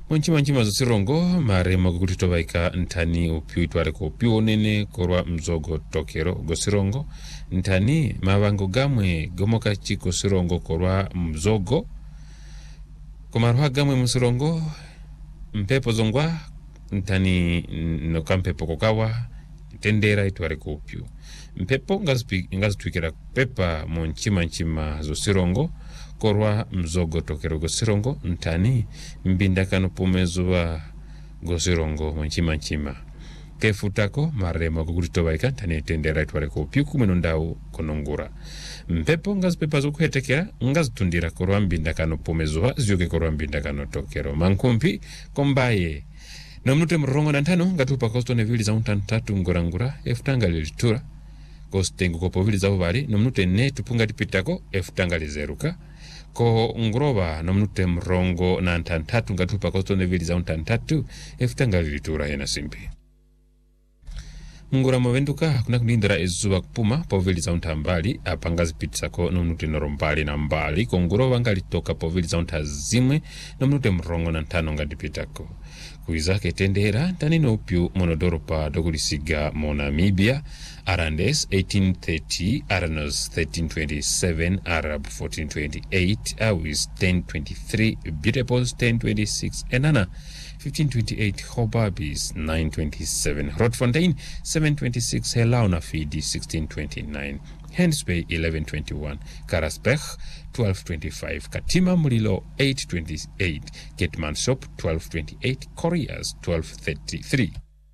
Mwanchima zosirongo marema kukutitobaika ntani upyu itware ko upyu onene korwa mzogo tokero gosirongo ntani mabango gamwe gomoka chiko sirongo korwa mzogo komarwa gamwe musirongo mpepo zongwa ntani no kampepo kokawa tendera itware ko upyu mpepo ngazitwikira pepa mwanchima zosirongo korwa mzogo tokero gosirongo ntani mbindakano pumezuwa gosirongo mwanchima kefutako marema kukutitobaika ntani tendera itware ko upyu kumeno ndau konongura mpepo ngazipepa zokuhetekera ngazitundira korwa mbindakano pumezuwa zyoke korwa mbindakano tokero mankumpi kombaye nomnute mrongo na ntano ngatupa kostone vili za untantatu ngorangura efutanga lilitura kostengo kopo vili za ubali nomnute ne tupunga tipitako efutanga lizeruka ko nguroba nomnute mrongo na ntantatu ngatupa kostone vili za untantatu efutanga lilitura hena simpi ngura movenduka kuna kunindira ezuba kupuma povili za untambali apangazi pitsako nomnute norombali na mbali ko nguroba ngalitoka povili za untazimwe nomnute mrongo na ntano ngatipitako kuizake tendera tanino upyu monodoropa dokulisiga mo Namibia Arandes 1830 Aranos 1327 Arab 1428 Awis 1023 Beautifuls 1026 Enana 1528 Hobabis 927 Rotfontein 726 Helauna Fidi 1629 Hensbay 1121 Karasbech 1225 Katima Mulilo 828 Getman Shop 1228 Koreas 1233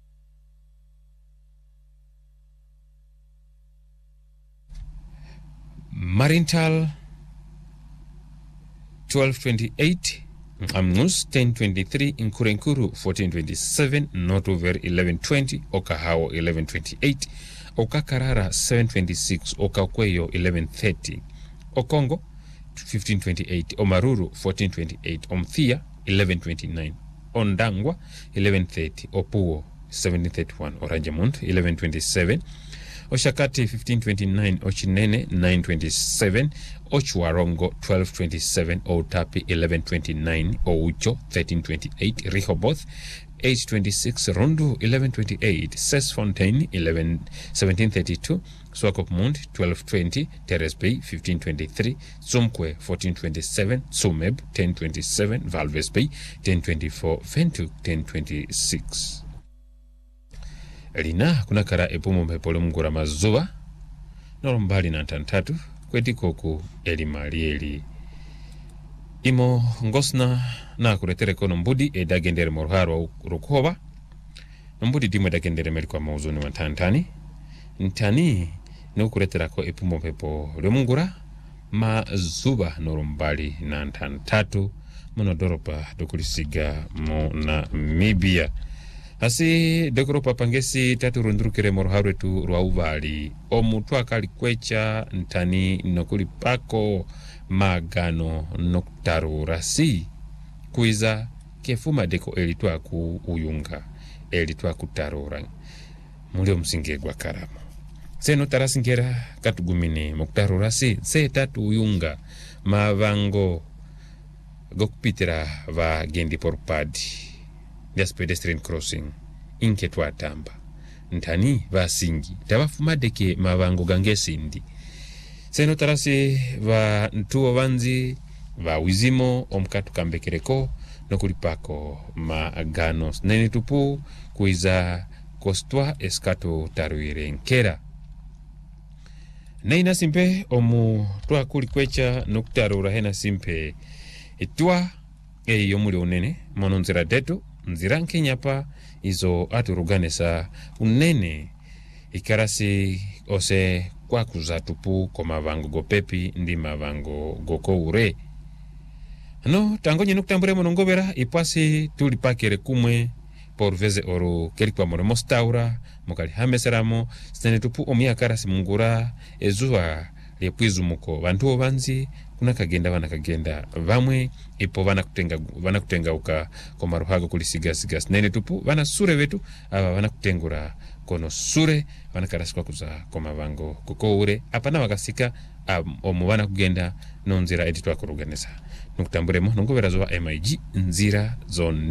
Marintal 1228 Amnus 1023 Inkurenkuru 1427 Notover 1120 Okahawo 1128 Okakarara 726 Okakweyo 1130 Okongo 1528 Omaruru 1428 Omthia 1129 Ondangwa 1130 Opuo 1731 Oranjemund 1127 Oshakati 1529 Ochinene 927 Ochwarongo 1227 Otapi 1129 Oucho 1328 Rehoboth 826 Rundu 1128 Sesfontein 1732 Swakopmund 1220 Teres Bay 1523 Tsumkwe 1427 Tsumeb 1027 Valves Bay 1024 Ventuk 1026 Lina kuna kara epumo mpepole mngura mazuwa norombali na ntantatu kweti koku elimalieli imo ngosna na kuretere kono mbudi edagendere morharo rukoba mbudi dimo edagendere melikwa mauzuni wa ntantani ntani no kuretera ko epumo pepo lemungura mazuba norombali na ntantatu monodoropa dokulisiga mo Namibia Hasi dekoropa pangesi tatu rundurukire morharu tu ruauvali omutu akali kwecha ntani nokuli pako magano noktaru rasi kuiza kefuma deko elitwa ku uyunga elitwa kutarura mulio msingegwa karamo seno tarasingera katugumini moktaru rasi se tatu uyunga mavango gokupitira va gendi porpadi Des pedestrian crossing inketwa tamba ntani vasingi tavafumadeke mavango gangesindi seno tarasi va ntuo vanzi va wizimo omkatu kambekereko nokulipako magano nene tupu kuiza kostwa eskato taruire nkera neina simpe omu twa kulikwecha noktarura hena simpe etwa yomuli unene mononzira detu nzira nkenyapa izo aturuganesa unene ikarasi ose kwa kuzatupu kwa mavango gopepi ndi mavango goko ure no tangonye nukutambure monongobera ipasi tulipakere kumwe por veze oro kelikwa more mostaura mokali hameseramo stene tupu omiakarasi mungura ezua lepwizu muko bantu banzi kuna kagenda vamwe ipo vana kutenga uka kwa maruhago kulisiga nene tupu vana sure vetu ava vana kutengura kono sure vana karasikwa kuza kwa mavango kuko ure apana wakasika omu vana kugenda no nzira editwa kuruganesa nukutamburemo nunguvera zoa MIG nzira zone